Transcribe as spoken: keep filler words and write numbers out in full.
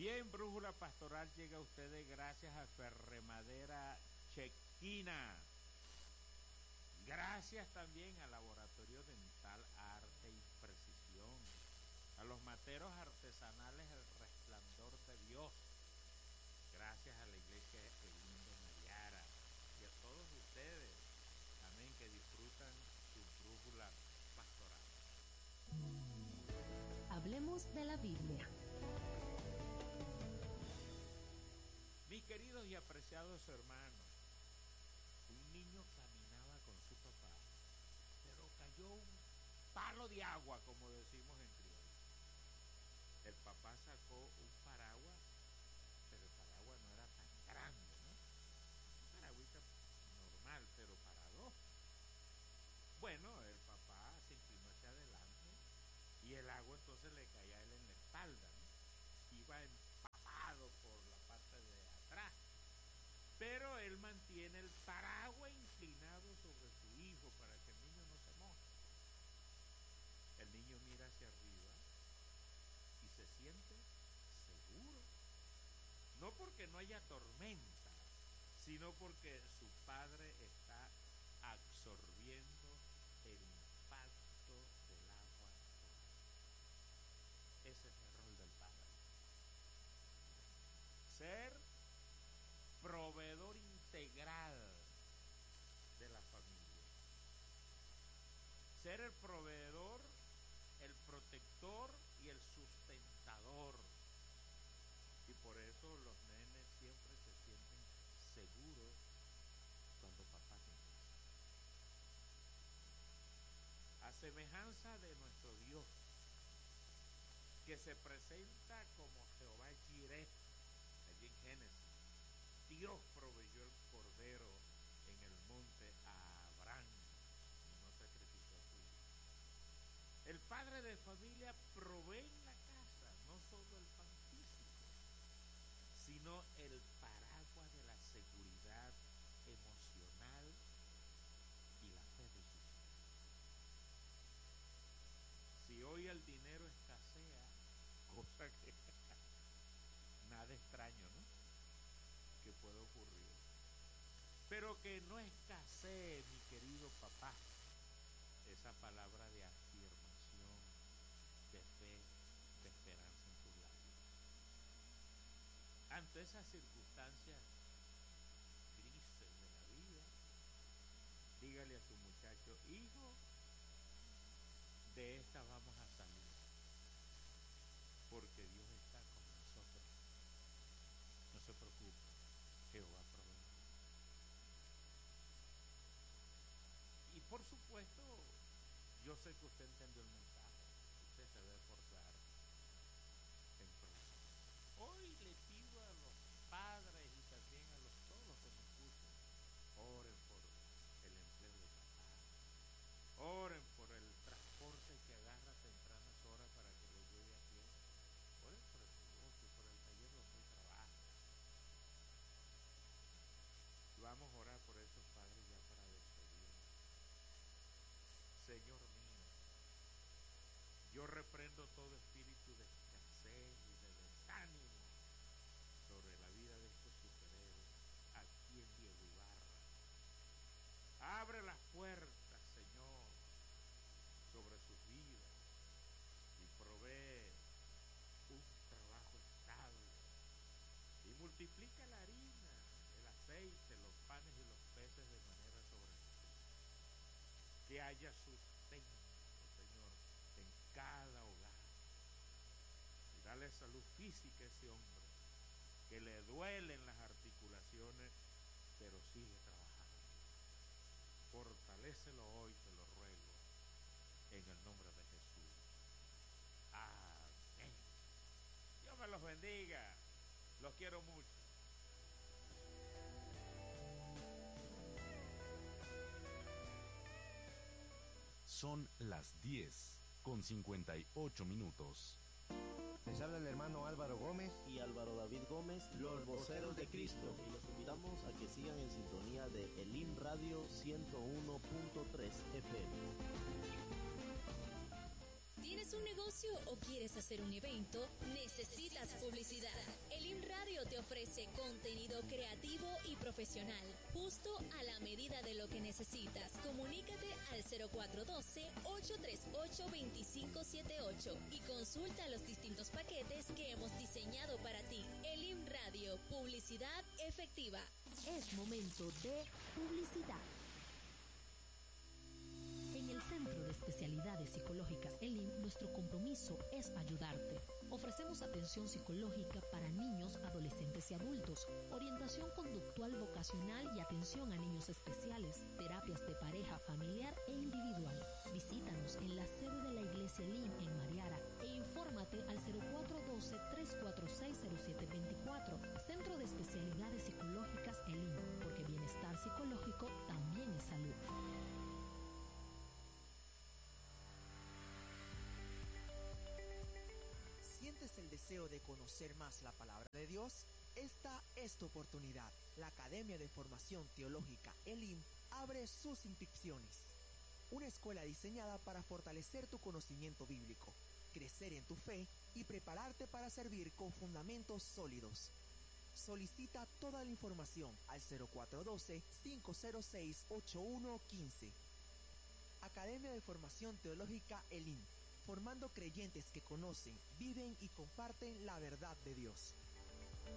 Bien, Brújula Pastoral llega a ustedes gracias a Ferremadera Chequina. Gracias también al Laboratorio Dental Arte y Precisión, a los materos artesanales El Resplandor de Dios. Gracias a la Iglesia Elim de Mariara y a todos ustedes, amén, que disfrutan su Brújula Pastoral. Hablemos de la Biblia. Mis queridos y apreciados hermanos, un niño caminaba con su papá, pero cayó un palo de agua, como decimos en criollo. El papá sacó un paraguas, pero el paraguas no era tan grande, ¿no? Un paragüita normal, pero para dos. Bueno, el papá se inclinó hacia adelante y el agua entonces le caía a él en la espalda, ¿no? Iba empapado por la parte de atrás, pero él mantiene el paraguas inclinado sobre su hijo para que el niño no se moje. El niño mira hacia arriba y se siente seguro, no porque no haya tormenta, sino porque su padre está absorbiendo el impacto del agua. Ese es el rol del padre. Ser proveedor integral de la familia. Ser el proveedor, el protector y el sustentador. Y por eso los nenes siempre se sienten seguros cuando papá tiene. A semejanza de nuestro Dios, que se presenta como Jehová Jireh, allí en Génesis, Dios proveyó el cordero en el monte a Abraham y no sacrificó a su hijo. El padre de familia provee en la casa no solo el pan físico, sino el paraguas de la seguridad emocional y la fe de sus hijos. Si hoy el dinero escasea, cosa que nada extraño, ¿no?, que puede ocurrir, pero que no escasee, mi querido papá, esa palabra de afirmación, de fe, de esperanza en tus labios. Ante esas circunstancias grises de la vida, dígale a su muchacho: hijo, de esta vamos a salir, porque Dios está con nosotros. No se preocupe, Jehová provee. Y por supuesto, yo sé que usted entendió el mensaje. Usted se debe esforzar en progresar. Hoy le pido a los padres y también a los todos los que me escuchan, oren por el empleo de papá. Oren por el transporte que agarra a tempranas horas para que lo lleve a pie. Oren por el negocio, por el taller donde él trabaja. Vamos a orar por esos padres ya para despedir. Señor mío, yo reprendo todo espíritu de escasez y de desánimo sobre la vida de estos superhéroes aquí en Diego Ibarra. Abre las puertas, Señor, sobre sus vidas y provee un trabajo estable y multiplica la harina, el aceite, los panes y los peces de manera sobrenatural. Que haya sustento, Señor, en cada hogar. Y dale salud física a ese hombre que le duelen las articulaciones, pero sigue trabajando. Fortalécelo hoy, te lo ruego, en el nombre de Jesús. Amén. Dios me los bendiga. Los quiero mucho. Son las diez con cincuenta y ocho minutos. Les habla el hermano Álvaro Gómez y Álvaro David Gómez, los voceros de Cristo, y los invitamos a que sigan en sintonía de Elim Radio ciento uno punto tres F M. ¿Tienes un negocio negocio o quieres hacer un evento, necesitas publicidad. Elim Radio te ofrece contenido creativo y profesional, justo a la medida de lo que necesitas. Comunícate al cero cuatro uno dos, ocho tres ocho, dos cinco siete ocho y consulta los distintos paquetes que hemos diseñado para ti. Elim Radio, publicidad efectiva. Es momento de publicidad. En el Centro de Especialidades Psicológicas Elim, nuestro compromiso es ayudarte. Ofrecemos atención psicológica para niños, adolescentes y adultos, orientación conductual vocacional y atención a niños especiales, terapias de pareja, familiar e individual. Visítanos en la sede de la Iglesia Elim en Mariara e infórmate al cero cuatro uno dos, tres cuatro seis, cero siete dos cuatro. Centro de Especialidades Psicológicas Elim, porque bienestar psicológico también es salud. ¿Sientes el deseo de conocer más la palabra de Dios? Esta es tu oportunidad. La Academia de Formación Teológica Elim abre sus inscripciones. Una escuela diseñada para fortalecer tu conocimiento bíblico, crecer en tu fe y prepararte para servir con fundamentos sólidos. Solicita toda la información al cero cuatro uno dos, cinco cero seis, ocho uno uno cinco. Academia de Formación Teológica Elim, formando creyentes que conocen, viven y comparten la verdad de Dios.